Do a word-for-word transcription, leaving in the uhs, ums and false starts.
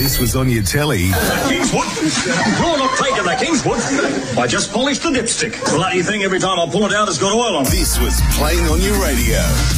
this was on your telly. Kingswood? You're not taking the Kingswood. I just polished the dipstick. Bloody thing, every time I pull it out, it's got oil on it. This was playing on your radio.